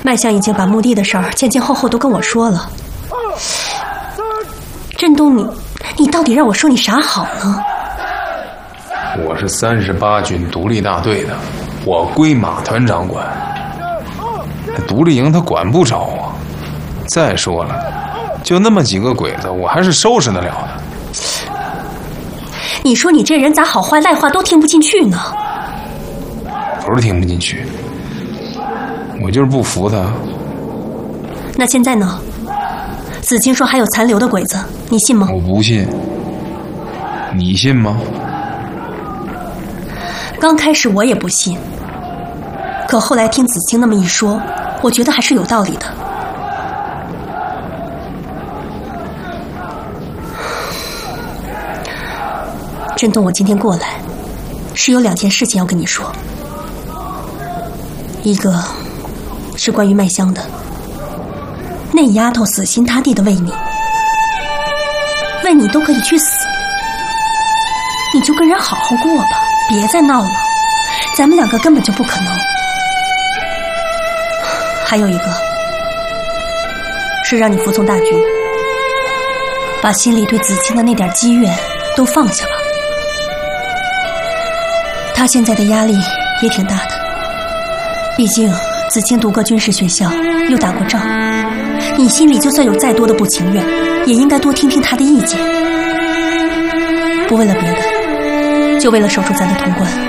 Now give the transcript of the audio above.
麦香已经把墓地的事儿前前后后都跟我说了。振东，你到底让我说你啥好呢？ 我是38军独立大队的，我归马团长管。独立营他管不着啊。再说了，就那么几个鬼子，我还是收拾得了的。 你说你这人咋好话赖话都听不进去呢？ 不是听不进去，我就是不服他。 那现在呢？子清说还有残留的鬼子，你信吗？ 我不信。你信吗？ 刚开始我也不信，可后来听子清那么一说，我觉得还是有道理的。振东，我今天过来是有2件事情要跟你说，一个是关于麦香的，那丫头死心塌地的为你都可以去死，你就跟人好好过吧，别再闹了，咱们2个根本就不可能。还有一个是让你服从大军，把心里对子清的那点积怨都放下吧。他现在的压力也挺大的，毕竟子清读过军事学校，又打过仗，你心里就算有再多的不情愿，也应该多听听他的意见。不为了别的，就为了守住咱的潼关。